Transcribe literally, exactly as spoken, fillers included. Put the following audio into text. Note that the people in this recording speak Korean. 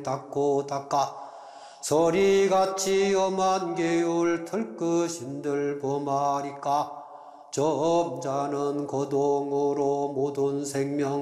닦고 닦아 서리같이 엄한 개울 털끝인들 범하리까 점자는 거동으로 모든 생명